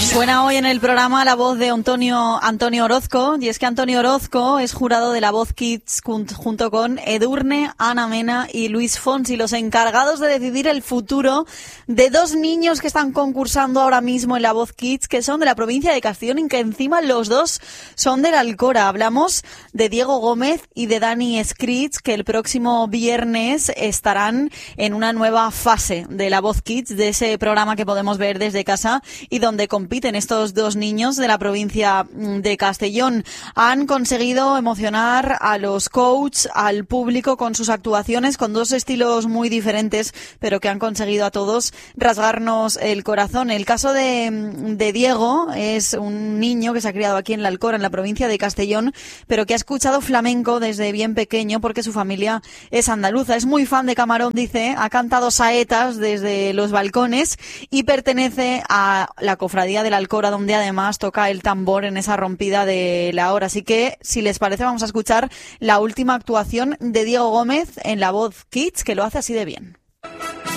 Suena hoy en el programa la voz de Antonio Orozco, y es que Antonio Orozco es jurado de La Voz Kids junto con Edurne, Ana Mena y Luis Fonsi, los encargados de decidir el futuro de dos niños que están concursando ahora mismo en La Voz Kids, que son de la provincia de Castellón y que encima los dos son del Alcora. Hablamos de Diego Gómez y de Dani Scritch, que el próximo viernes estarán en una nueva fase de La Voz Kids, de ese programa que podemos ver desde casa y donde compiten estos dos niños de la provincia de Castellón. Han conseguido emocionar a los coaches, al público con sus actuaciones, con dos estilos muy diferentes, pero que han conseguido a todos rasgarnos el corazón. El caso de Diego es un niño que se ha criado aquí en la Alcora, en la provincia de Castellón, pero que ha escuchado flamenco desde bien pequeño porque su familia es andaluza. Es muy fan de Camarón, dice, ha cantado saetas desde los balcones y pertenece a la cofradía de la Alcora, donde además toca el tambor en esa rompida de la hora. Así que, si les parece, vamos a escuchar la última actuación de Diego Gómez en La Voz Kids, que lo hace así de bien.